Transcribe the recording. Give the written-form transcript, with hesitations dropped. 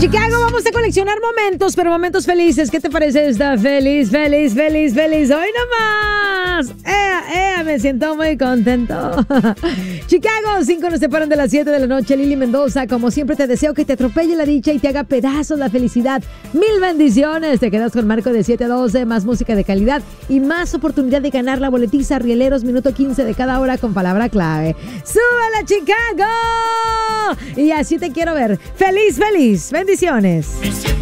Chicago, vamos a coleccionar momentos, pero momentos felices. ¿Qué te parece esta? Feliz, feliz, feliz, feliz. ¡Hoy nomás! Me siento muy contento. Chicago, 5 nos separan de las 7 de la noche. Lili Mendoza, como siempre te deseo que te atropelle la dicha y te haga pedazos la felicidad. Mil bendiciones. Te quedas con Marco de 7 a 12, más música de calidad y más oportunidad de ganar la boletiza Rieleros, minuto 15 de cada hora con palabra clave. ¡Súbela, Chicago! Y así te quiero ver. ¡Feliz, feliz! ¡Bendiciones!